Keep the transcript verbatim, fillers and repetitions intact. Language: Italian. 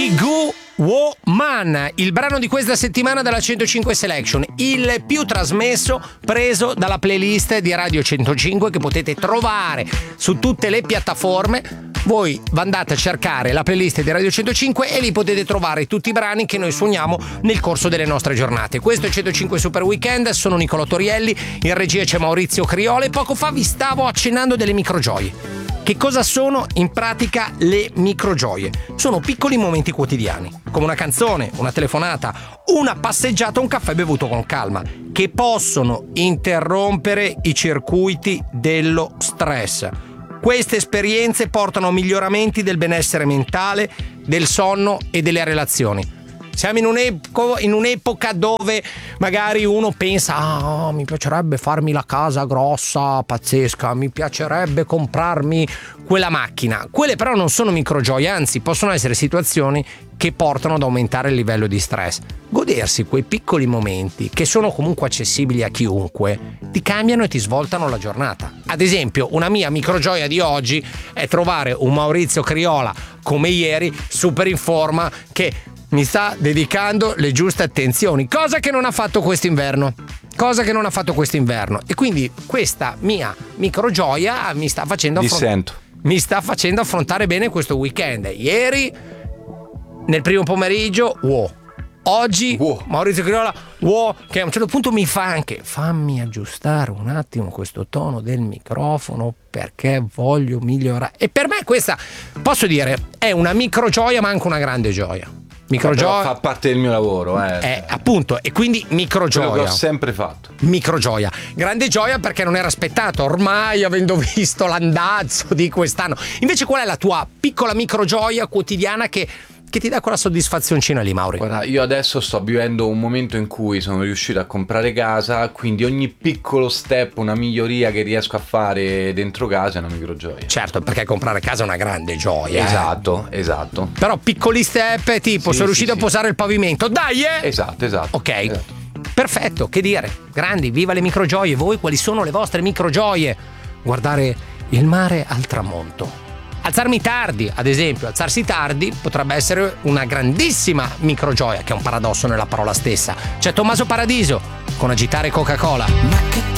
di Gu Woman, il brano di questa settimana della centocinque Selection, il più trasmesso, preso dalla playlist di Radio centocinque che potete trovare su tutte le piattaforme. Voi andate a cercare la playlist di Radio centocinque e lì potete trovare tutti i brani che noi suoniamo nel corso delle nostre giornate. Questo è centocinque Super Weekend, sono Nicolò Torielli, in regia c'è Maurizio Criole e poco fa vi stavo accennando delle microgioie. Che cosa sono in pratica le microgioie? Sono piccoli momenti quotidiani, come una canzone, una telefonata, una passeggiata, un caffè bevuto con calma, che possono interrompere i circuiti dello stress. Queste esperienze portano a miglioramenti del benessere mentale, del sonno e delle relazioni. Siamo in, un'epo- in un'epoca dove magari uno pensa ah, mi piacerebbe farmi la casa grossa, pazzesca, mi piacerebbe comprarmi quella macchina. Quelle però non sono microgioie, anzi possono essere situazioni che portano ad aumentare il livello di stress. Godersi quei piccoli momenti, che sono comunque accessibili a chiunque, ti cambiano e ti svoltano la giornata. Ad esempio, una mia microgioia di oggi è trovare un Maurizio Criola come ieri, super in forma, che mi sta dedicando le giuste attenzioni, cosa che non ha fatto quest'inverno. Cosa che non ha fatto quest'inverno. E quindi questa mia microgioia mi sta facendo affrontare, mi sta facendo affrontare bene questo weekend. Ieri, nel primo pomeriggio, wow. Oggi, wow. Maurizio Criola, wow, che a un certo punto mi fa anche fammi aggiustare un attimo questo tono del microfono perché voglio migliorare. E per me questa, posso dire, è una microgioia ma anche una grande gioia. Microgioia fa parte del mio lavoro, eh. eh, appunto, e quindi microgioia. Quello che ho sempre fatto. Microgioia, grande gioia perché non era aspettato ormai, avendo visto l'andazzo di quest'anno. Invece, qual è la tua piccola microgioia quotidiana che che ti dà quella soddisfazioncina lì, Mauri? Guarda, io adesso sto vivendo un momento in cui sono riuscito a comprare casa, quindi ogni piccolo step, una miglioria che riesco a fare dentro casa è una microgioia. Certo, perché comprare casa è una grande gioia. Esatto, eh. esatto. Però piccoli step, tipo, sì, sono riuscito sì, a posare sì. il pavimento, dai eh! Esatto, esatto. Ok, esatto. Perfetto, che dire, grandi, viva le microgioie. Voi quali sono le vostre microgioie? Guardare il mare al tramonto. Alzarmi tardi, ad esempio, alzarsi tardi potrebbe essere una grandissima microgioia, che è un paradosso nella parola stessa. C'è Tommaso Paradiso con Agitare Coca-Cola. Ma che